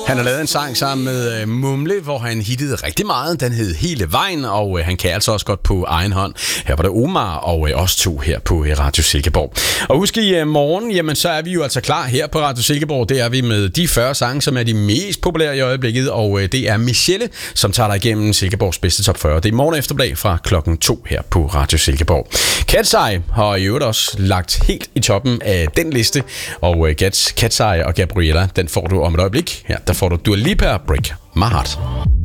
Han har lavet en sang sammen med Mumle, hvor han hittede rigtig meget. Den hed Hele Vejen, og han kan altså også godt på egen hånd. Her var det Omar og os to her på Radio Silkeborg. Og husk i morgen, jamen så er vi jo altså klar her på Radio Silkeborg. Det er vi med de 40 sange, som er de mest populære i øjeblikket, og det er Michelle, som tager dig igennem Silkeborgs bedste top 40. Det er i morgen eftermiddag fra 2:00 her på Radio Silkeborg. Katsej har i øvrigt også lagt helt i toppen af den liste, og Katsej og Gabriella, den får du om et øjeblik. Ja, der får du Dua Lipa, Break My Heart.